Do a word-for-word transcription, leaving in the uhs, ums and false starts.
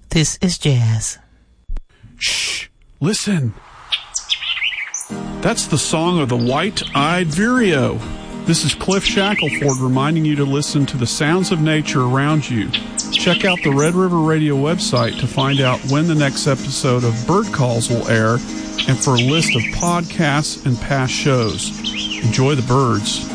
This is jazz. Shh, listen. That's the song of the White-Eyed Vireo. This is Cliff Shackelford reminding you to listen to the sounds of nature around you. Check out the Red River Radio website to find out when the next episode of Bird Calls will air and for a list of podcasts and past shows. Enjoy the birds.